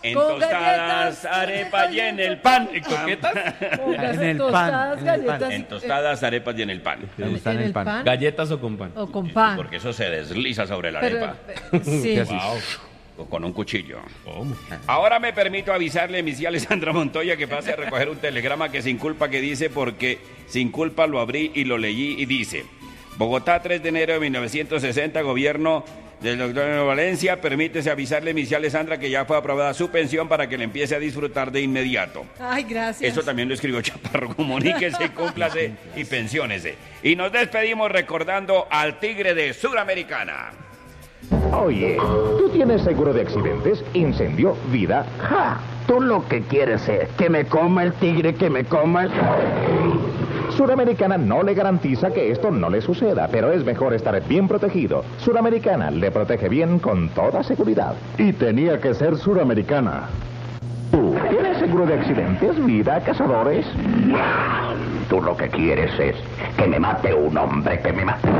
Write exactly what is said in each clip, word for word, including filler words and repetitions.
En Con tostadas, galletas, arepas y en el pan. ¿En coquetas? Con En el tostadas, pan, en el pan. galletas, En tostadas, arepas y en el pan. Me gusta en el pan. ¿Galletas o con pan? o con pan. Porque eso se desliza sobre la Pero, arepa. eh, sí. Así. O con un cuchillo. ¿Cómo? Ahora me permito avisarle, mi tía Alessandra Montoya, que pase a recoger un telegrama que sin culpa que dice, porque sin culpa lo abrí y lo leí y dice: Bogotá, tres de enero de mil novecientos sesenta, gobierno del doctor Valencia, permítese avisarle, mi tía Alessandra, que ya fue aprobada su pensión para que la empiece a disfrutar de inmediato. Ay, gracias. Eso también lo escribió Chaparro. Comuníquese, cúmplase y pensiónese. Y nos despedimos recordando al tigre de Suramericana. Oye, ¿tú tienes seguro de accidentes? Incendio, vida. ¡Ja! Tú lo que quieres es que me coma el tigre, que me coma el... Suramericana no le garantiza que esto no le suceda, pero es mejor estar bien protegido. Suramericana le protege bien con toda seguridad. Y tenía que ser suramericana. ¿Tú tienes seguro de accidentes, vida, cazadores? Tú lo que quieres es que me mate un hombre, que me mate...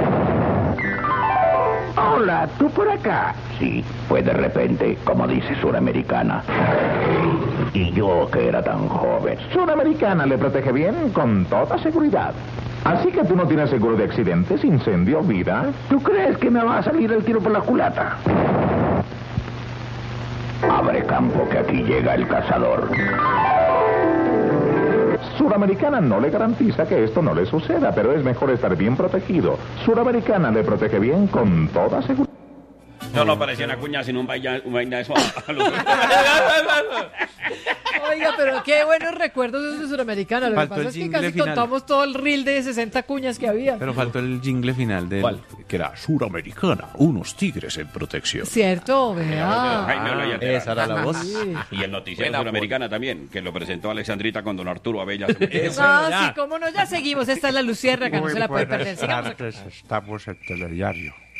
Hola, ¿tú por acá? Sí, fue de repente, como dice Suramericana. Y yo que era tan joven. Suramericana le protege bien con toda seguridad. Así que tú no tienes seguro de accidentes, incendio, vida. ¿Tú crees que me va a salir el tiro por la culata? Abre campo, que aquí llega el cazador. Suramericana no le garantiza que esto no le suceda, pero es mejor estar bien protegido. Suramericana le protege bien con toda seguridad. No, no parecía una cuña, sino un vaina, un vaina eso. Oiga, pero qué buenos recuerdos de esos suramericanos. Lo que Faltó pasa el es que jingle casi final. contamos todo el reel de sesenta cuñas que había. Pero faltó el jingle final del... ¿Cuál? Que era Suramericana, unos tigres en protección. Cierto, Jaime vea. Olaya Terán. Esa era la voz. Sí. Y el noticiero Buena suramericana también, que lo presentó Alexandrita con don Arturo Abella. Ah, ya. sí, cómo no, ya seguimos. Esta es la Luciérnaga, no se la puede perder. Sigamos. tardes, estamos en Telediario.